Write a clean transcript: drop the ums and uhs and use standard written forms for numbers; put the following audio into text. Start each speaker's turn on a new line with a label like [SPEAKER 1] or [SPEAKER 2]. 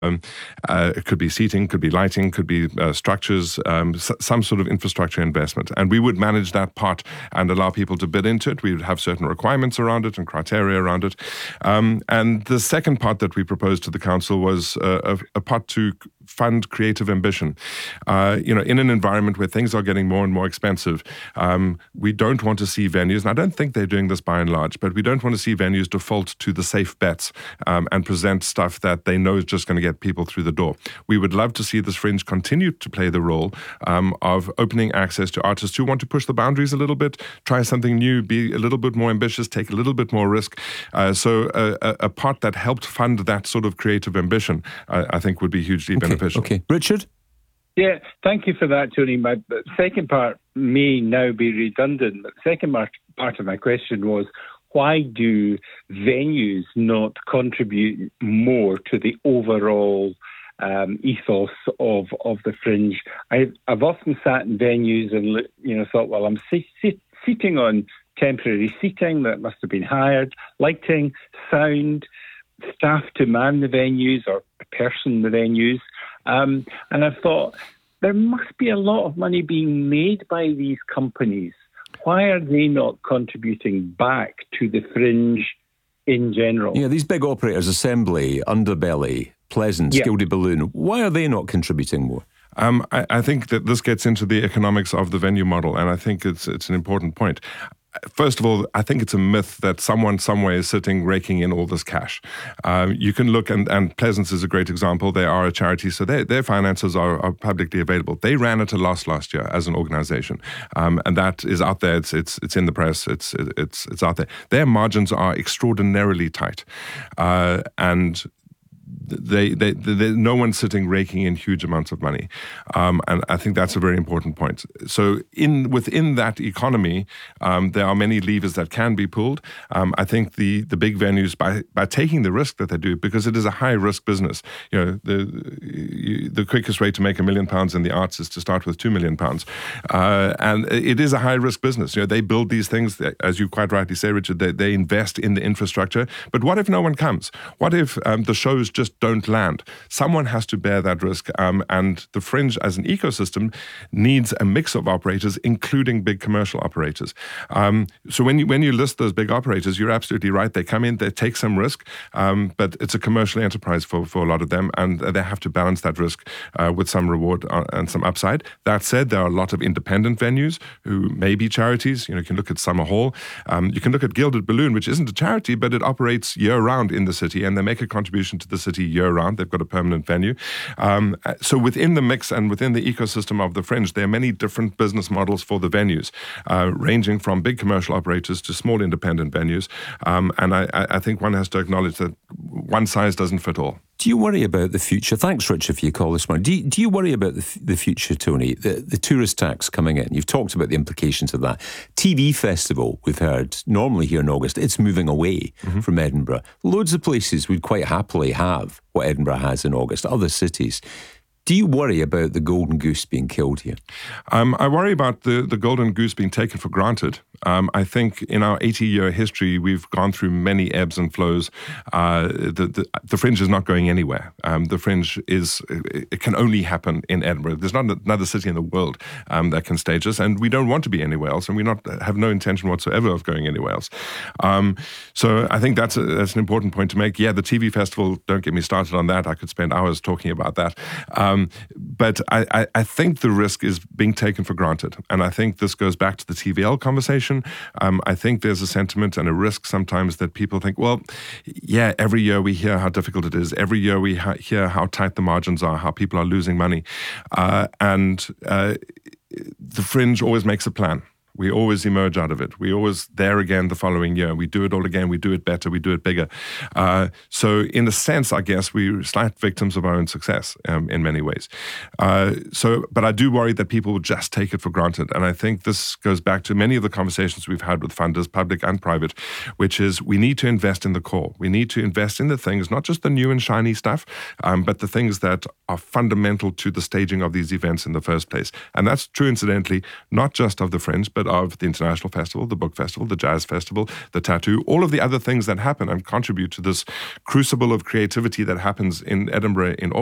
[SPEAKER 1] It could be seating, could be lighting, could be structures, some sort of infrastructure investment. And we would manage that pot and allow people to bid into it. We would have certain requirements around it and criteria around it. And the second part that we proposed to the council was a pot to fund creative ambition. In an environment where things are getting more and more expensive, we don't want to see venues, and I don't think they're doing this by and large, but we don't want to see venues default to the safe bets and present stuff that they know is just going to get people through the door. We would love to see this Fringe continue to play the role of opening access to artists who want to push the boundaries a little bit, try something new, be a little bit more ambitious, take a little bit more risk. So a pot that helped fund that sort of creative ambition, I think would be hugely beneficial.
[SPEAKER 2] Okay. Richard?
[SPEAKER 3] Yeah, thank you for that, Tony. My second part may now be redundant, but the second part of my question was, why do venues not contribute more to the overall ethos of the Fringe? I've often sat in venues and thought, well, I'm seating on temporary seating that must have been hired, lighting, sound, staff to man the venues or person the venues. And I've thought, there must be a lot of money being made by these companies. Why are they not contributing back to the Fringe in general?
[SPEAKER 2] Yeah, these big operators, Assembly, Underbelly, Pleasance, Gilded Balloon, why are they not contributing more?
[SPEAKER 1] I think that this gets into the economics of the venue model, and I think it's an important point. First of all, I think it's a myth that someone somewhere is sitting raking in all this cash. You can look, and Pleasance is a great example. They are a charity, so their finances are publicly available. They ran at a loss last year as an organization, and that is out there. It's in the press. It's out there. Their margins are extraordinarily tight, and no one's sitting raking in huge amounts of money, and I think that's a very important point. So within that economy, there are many levers that can be pulled. I think the big venues, by taking the risk that they do, because it is a high risk business. The quickest way to make £1 million in the arts is to start with £2 million, and it is a high risk business. They build these things, as you quite rightly say, Richard. They invest in the infrastructure. But what if no one comes? What if the shows just don't land? Someone has to bear that risk, and the Fringe as an ecosystem needs a mix of operators, including big commercial operators. So when you list those big operators, you're absolutely right. They come in, they take some risk, but it's a commercial enterprise for a lot of them, and they have to balance that risk with some reward and some upside. That said, there are a lot of independent venues who may be charities. You can look at Summer Hall. You can look at Gilded Balloon, which isn't a charity, but it operates year-round in the city, and they make a contribution to the city year-round. They've got a permanent venue. So within the mix and within the ecosystem of the Fringe, there are many different business models for the venues, ranging from big commercial operators to small independent venues. And I think one has to acknowledge that one size doesn't fit all.
[SPEAKER 2] Do you worry about the future? Thanks, Richard, for your call this morning. Do you worry about the future, Tony? The tourist tax coming in. You've talked about the implications of that. TV Festival, we've heard, normally here in August, it's moving away from Edinburgh. Loads of places would quite happily have what Edinburgh has in August, other cities. Do you worry about the golden goose being killed here?
[SPEAKER 1] I worry about the golden goose being taken for granted. I think in our 80-year history, we've gone through many ebbs and flows. The Fringe is not going anywhere. The Fringe it can only happen in Edinburgh. There's not another city in the world that can stage us, and we don't want to be anywhere else, and we have no intention whatsoever of going anywhere else. So I think that's an important point to make. Yeah, the TV Festival, don't get me started on that. I could spend hours talking about that. But I think the risk is being taken for granted. And I think this goes back to the TVL conversation. I think there's a sentiment and a risk sometimes that people think, well, yeah, every year we hear how difficult it is. Every year we hear how tight the margins are, how people are losing money. And the Fringe always makes a plan. We always emerge out of it. We always there again the following year. We do it all again. We do it better. We do it bigger. So in a sense, I guess we're slight victims of our own success in many ways. But I do worry that people will just take it for granted. And I think this goes back to many of the conversations we've had with funders, public and private, which is we need to invest in the core. We need to invest in the things, not just the new and shiny stuff, but the things that are fundamental to the staging of these events in the first place. And that's true, incidentally, not just of the Fringe, but benefit of the International Festival, the Book Festival, the Jazz Festival, the Tattoo, all of the other things that happen and contribute to this crucible of creativity that happens in Edinburgh in